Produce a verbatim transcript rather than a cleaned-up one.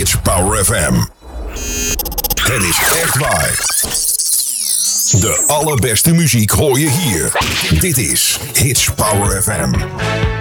Hits Power F M. Het is echt waar. De allerbeste muziek hoor je hier. Dit is Hits Power F M.